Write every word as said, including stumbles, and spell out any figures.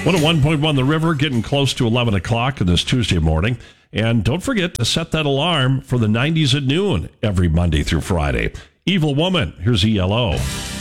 one oh one point one The River, getting close to eleven o'clock on this Tuesday morning. And don't forget to set that alarm for the nineties at noon every Monday through Friday. Evil Woman, here's E L O.